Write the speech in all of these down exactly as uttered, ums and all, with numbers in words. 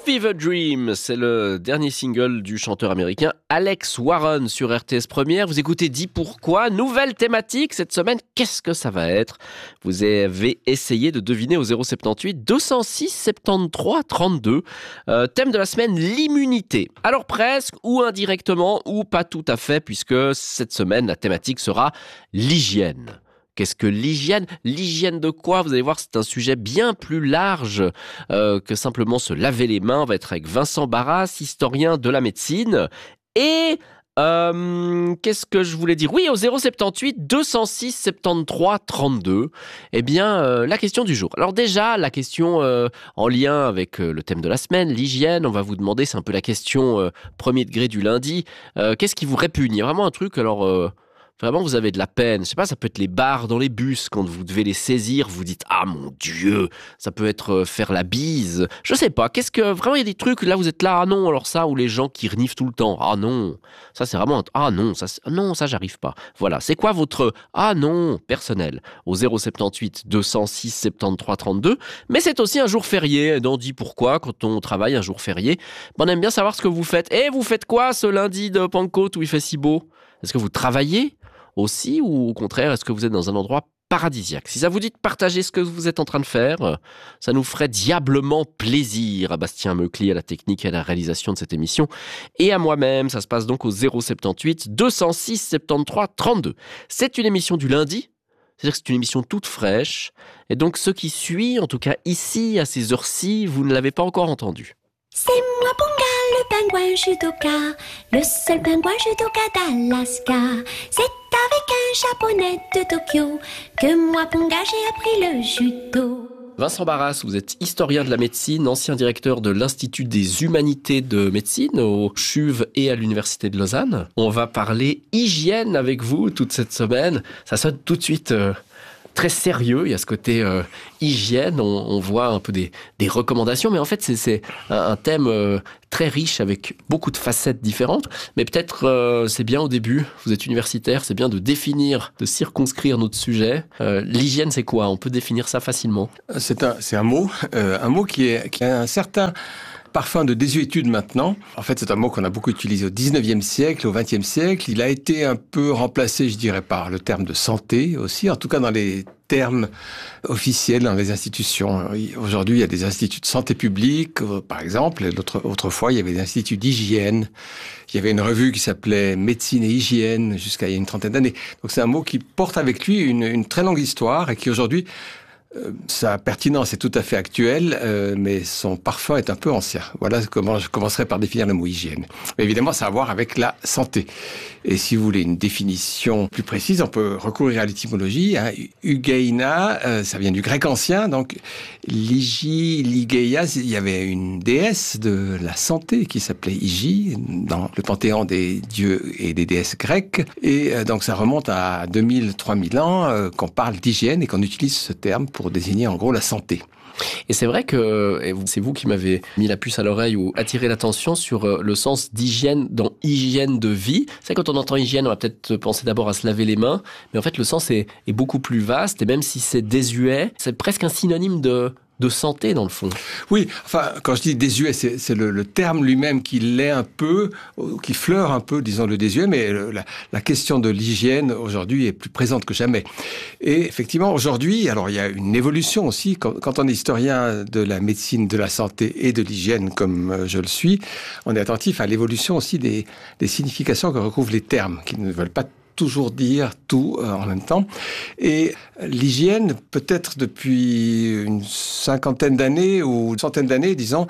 Fever Dream, c'est le dernier single du chanteur américain Alex Warren sur R T S Première. Vous écoutez Dis Pourquoi, nouvelle thématique cette semaine. Qu'est-ce que ça va être? Vous avez essayé de deviner au zéro soixante-dix-huit deux cent six soixante-treize trente-deux. Euh, thème de la semaine, l'immunité. Alors presque, ou indirectement, ou pas tout à fait, puisque cette semaine, la thématique sera l'hygiène. Qu'est-ce que l'hygiène? L'hygiène de quoi? Vous allez voir, c'est un sujet bien plus large euh, que simplement se laver les mains. On va être avec Vincent Barras, historien de la médecine. Et euh, qu'est-ce que je voulais dire? Oui, au zéro soixante-dix-huit deux cent six soixante-treize trente-deux. Eh bien, euh, la question du jour. Alors déjà, la question euh, en lien avec euh, le thème de la semaine, l'hygiène. On va vous demander, c'est un peu la question euh, premier degré du lundi. Euh, qu'est-ce qui vous répugne? Il y a vraiment un truc, alors... Euh, Vraiment, vous avez de la peine. Je sais pas, ça peut être les barres dans les bus. Quand vous devez les saisir, vous dites « Ah, mon Dieu !» Ça peut être euh, faire la bise. Je sais pas. Qu'est-ce que... Vraiment, il y a des trucs, là, vous êtes là « Ah non !» Alors ça, ou les gens qui reniflent tout le temps. « Ah non !» Ça, c'est vraiment un... « Ah non !» ça, non, ça, j'arrive pas. Voilà. C'est quoi votre « Ah non !» personnel? Au zéro soixante-dix-huit deux cent six soixante-treize trente-deux. Mais c'est aussi un jour férié. On dit pourquoi, quand on travaille un jour férié. On aime bien savoir ce que vous faites. Et vous faites quoi ce lundi de Pentecôte où il fait si beau? Est-ce que vous travaillez aussi, ou au contraire, est-ce que vous êtes dans un endroit paradisiaque? Si ça vous dit de partager ce que vous êtes en train de faire, ça nous ferait diablement plaisir. À Bastien Meucli, à la technique et à la réalisation de cette émission, et à moi-même. Ça se passe donc au zéro soixante-dix-huit deux cent six soixante-treize trente-deux. C'est une émission du lundi, c'est-à-dire que c'est une émission toute fraîche, et donc ce qui suit, en tout cas ici, à ces heures-ci, vous ne l'avez pas encore entendu. C'est moi Ponga, le pingouin judoka, le seul pingouin judoka d'Alaska. C'est avec un japonais de Tokyo que moi Ponga j'ai appris le judo. Vincent Barras, vous êtes historien de la médecine, ancien directeur de l'Institut des Humanités de Médecine au C H U V et à l'Université de Lausanne. On va parler hygiène avec vous toute cette semaine. Ça sonne tout de suite... Euh très sérieux, il y a ce côté euh, hygiène, on, on voit un peu des, des recommandations, mais en fait c'est, c'est un, un thème euh, très riche avec beaucoup de facettes différentes, mais peut-être euh, c'est bien au début, vous êtes universitaire, c'est bien de définir, de circonscrire notre sujet. Euh, l'hygiène c'est quoi? On peut définir ça facilement? C'est un, c'est un mot, euh, un mot qui, est, qui a un certain... parfum de désuétude maintenant. En fait, c'est un mot qu'on a beaucoup utilisé au dix-neuvième siècle, au vingtième siècle. Il a été un peu remplacé, je dirais, par le terme de santé aussi, en tout cas dans les termes officiels dans les institutions. Aujourd'hui, il y a des instituts de santé publique, par exemple. L'autre, autrefois, il y avait des instituts d'hygiène. Il y avait une revue qui s'appelait Médecine et Hygiène jusqu'à il y a une trentaine d'années. Donc c'est un mot qui porte avec lui une, une très longue histoire et qui aujourd'hui Euh, sa pertinence est tout à fait actuelle, euh, mais son parfum est un peu ancien. Voilà comment je commencerai par définir le mot hygiène. Mais évidemment, ça a à voir avec la santé. Et si vous voulez une définition plus précise, on peut recourir à l'étymologie. Hein. Hygiena, euh, ça vient du grec ancien, donc l'hygie, l'hygeia, il y avait une déesse de la santé qui s'appelait Hygie, dans le panthéon des dieux et des déesses grecques. Et euh, donc ça remonte à deux mille, trois mille ans euh, qu'on parle d'hygiène et qu'on utilise ce terme pour pour désigner en gros la santé. Et c'est vrai que et c'est vous qui m'avez mis la puce à l'oreille ou attiré l'attention sur le sens d'hygiène dans hygiène de vie. C'est quand on entend hygiène, on va peut-être penser d'abord à se laver les mains, mais en fait le sens est, est beaucoup plus vaste et même si c'est désuet, c'est presque un synonyme de de santé dans le fond. Oui, enfin, quand je dis désuet, c'est, c'est le, le terme lui-même qui l'est un peu, qui fleure un peu, disons, le désuet, mais le, la, la question de l'hygiène aujourd'hui est plus présente que jamais. Et effectivement, aujourd'hui, alors il y a une évolution aussi, quand, quand on est historien de la médecine, de la santé et de l'hygiène, comme je le suis, on est attentif à l'évolution aussi des, des significations que recouvrent les termes, qui ne veulent pas toujours dire tout euh, en même temps. Et l'hygiène, peut-être depuis une cinquantaine d'années ou une centaine d'années, disons,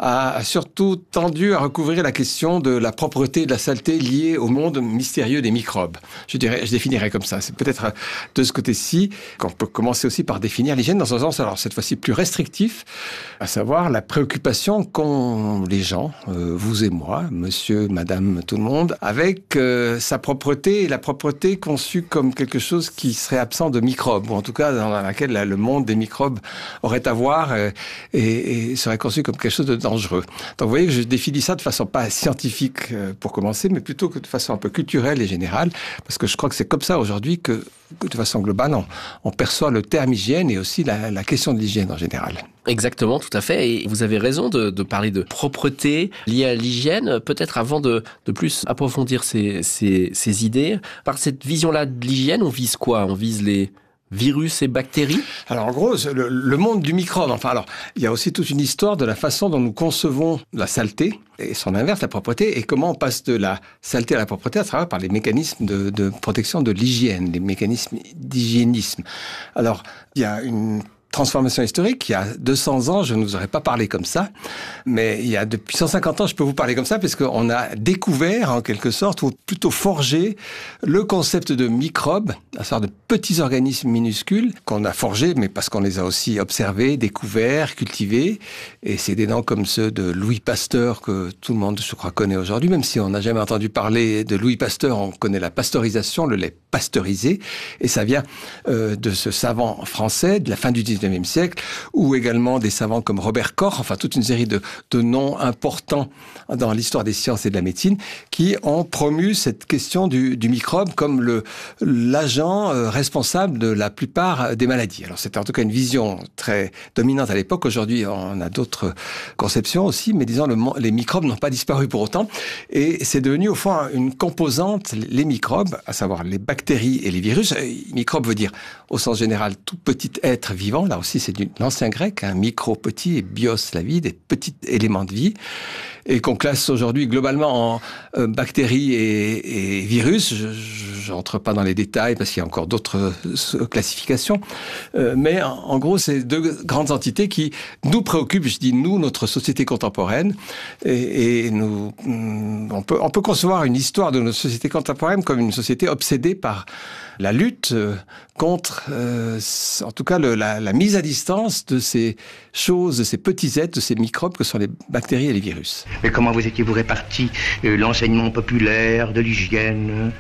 a surtout tendu à recouvrir la question de la propreté et de la saleté liée au monde mystérieux des microbes. Je dirais, je définirais comme ça. C'est peut-être de ce côté-ci qu'on peut commencer aussi par définir l'hygiène dans un sens, alors cette fois-ci plus restrictif, à savoir la préoccupation qu'ont les gens, euh, vous et moi, monsieur, madame, tout le monde, avec euh, sa propreté et la propreté conçue comme quelque chose qui serait absent de microbes, ou en tout cas dans laquelle là, le monde des microbes aurait à voir euh, et, et serait conçu comme quelque chose de dangereux. Donc vous voyez que je définis ça de façon pas scientifique euh, pour commencer, mais plutôt que de façon un peu culturelle et générale, parce que je crois que c'est comme ça aujourd'hui que de façon globale, on, on perçoit le terme hygiène et aussi la, la question de l'hygiène en général. Exactement, tout à fait. Et vous avez raison de, de parler de propreté liée à l'hygiène. Peut-être avant de, de plus approfondir ces, ces, ces idées, par cette vision-là de l'hygiène, on vise quoi? On vise les virus et bactéries? Alors en gros, le, le monde du microbe, enfin alors, il y a aussi toute une histoire de la façon dont nous concevons la saleté et son inverse, la propreté, et comment on passe de la saleté à la propreté à travers par les mécanismes de, de protection de l'hygiène, les mécanismes d'hygiénisme. Alors, il y a une transformation historique. Il y a deux cents ans, je ne vous aurais pas parlé comme ça, mais il y a depuis cent cinquante ans, je peux vous parler comme ça, parce qu'on a découvert, en quelque sorte, ou plutôt forgé, le concept de microbe, à savoir de petits organismes minuscules, qu'on a forgés, mais parce qu'on les a aussi observés, découverts, cultivés, et c'est des noms comme ceux de Louis Pasteur, que tout le monde, je crois, connaît aujourd'hui, même si on n'a jamais entendu parler de Louis Pasteur, on connaît la pasteurisation, le lait pasteurisé, et ça vient euh, de ce savant français, de la fin du dix-neuvième siècle, ou également des savants comme Robert Koch, enfin toute une série de, de noms importants dans l'histoire des sciences et de la médecine, qui ont promu cette question du, du microbe comme le, l'agent euh, responsable de la plupart des maladies. Alors c'était en tout cas une vision très dominante à l'époque. Aujourd'hui, on a d'autres conceptions aussi, mais disons, le, les microbes n'ont pas disparu pour autant, et c'est devenu au fond une composante, les microbes, à savoir les bactéries et les virus. Microbe veut dire, au sens général, tout petit être vivant. Là aussi, c'est de l'ancien grec, un micro petit et bios, la vie, des petits éléments de vie, et qu'on classe aujourd'hui globalement en euh, bactéries et, et virus. Je n'entre pas dans les détails parce qu'il y a encore d'autres euh, classifications, euh, mais en, en gros, c'est deux grandes entités qui nous préoccupent. Je dis nous, notre société contemporaine, et, et nous, on peut, on peut concevoir une histoire de notre société contemporaine comme une société obsédée par la lutte contre, euh, en tout cas, le, la, la mise à distance de ces choses, de ces petits êtres, de ces microbes que sont les bactéries et les virus. Mais comment vous étiez-vous répartis euh, l'enseignement populaire de l'hygiène ?